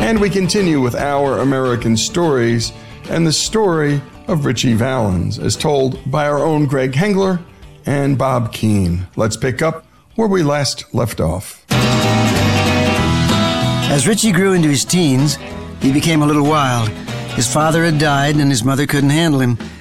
And we continue with Our American Stories and the story of Ritchie Valens, as told by our own Greg Hengler and Bob Keane. Let's pick up where we last left off. As Ritchie grew into his teens, he became a little wild. His father had died and his mother couldn't handle him.